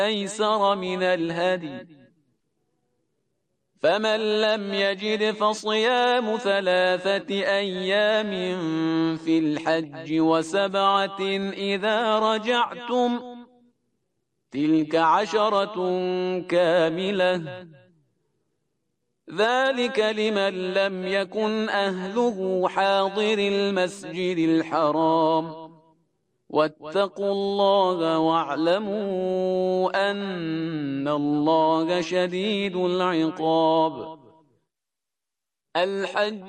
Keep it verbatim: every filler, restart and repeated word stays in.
أيسر من الهدي، فمن لم يجد فصيام ثلاثة أيام في الحج وسبعة إذا رجعتم، تلك عشرة كاملة، ذلك لمن لم يكن أهله حاضر المسجد الحرام. واتقوا الله واعلموا أن الله شديد العقاب. الحج